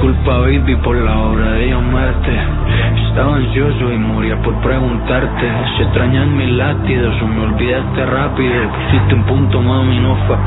Disculpa, baby, por la hora de llamarte. Estaba ansioso y moría por preguntarte. Se extrañan mis latidos o me olvidaste rápido. Pusiste un punto, mami, no fue